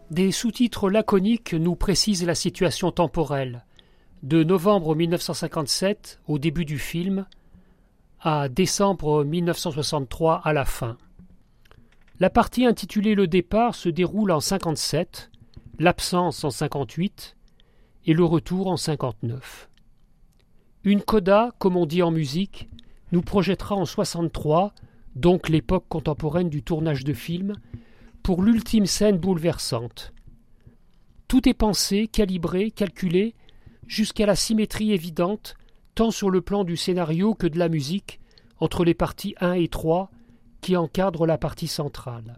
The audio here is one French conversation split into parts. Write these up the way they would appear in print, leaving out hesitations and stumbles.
Des sous-titres laconiques nous précisent la situation temporelle, de novembre 1957 au début du film à décembre 1963 à la fin. La partie intitulée Le départ se déroule en 57, l'absence en 58 et le retour en 59. Une coda, comme on dit en musique, nous projettera en 63, donc l'époque contemporaine du tournage de film, pour l'ultime scène bouleversante. Tout est pensé, calibré, calculé, jusqu'à la symétrie évidente, tant sur le plan du scénario que de la musique, entre les parties 1 et 3, qui encadrent la partie centrale.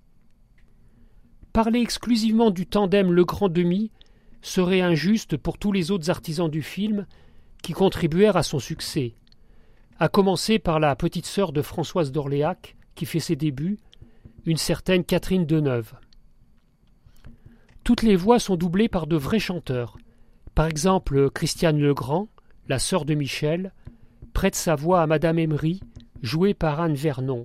Parler exclusivement du tandem Legrand-Demy serait injuste pour tous les autres artisans du film qui contribuèrent à son succès, à commencer par la petite sœur de Françoise d'Orléac, qui fait ses débuts, une certaine Catherine Deneuve. Toutes les voix sont doublées par de vrais chanteurs. Par exemple, Christiane Legrand, la sœur de Michel, prête sa voix à Madame Emery, jouée par Anne Vernon.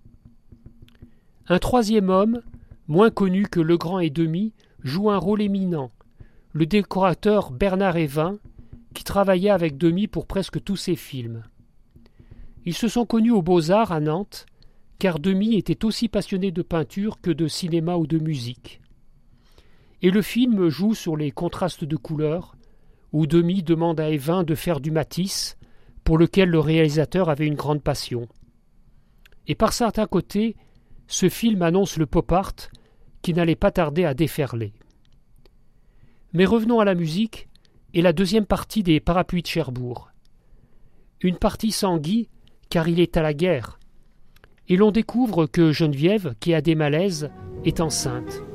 Un troisième homme, moins connu que Legrand et Demy, joue un rôle éminent, le décorateur Bernard Évin, qui travailla avec Demy pour presque tous ses films. Ils se sont connus aux Beaux-Arts à Nantes, car Demy était aussi passionné de peinture que de cinéma ou de musique. Et le film joue sur les contrastes de couleurs, où Demy demande à Évin de faire du Matisse, pour lequel le réalisateur avait une grande passion. Et par certains côtés, ce film annonce le pop art qui n'allait pas tarder à déferler. Mais revenons à la musique et la deuxième partie des Parapluies de Cherbourg. Une partie sans Guy, car il est à la guerre. Et l'on découvre que Geneviève, qui a des malaises, est enceinte.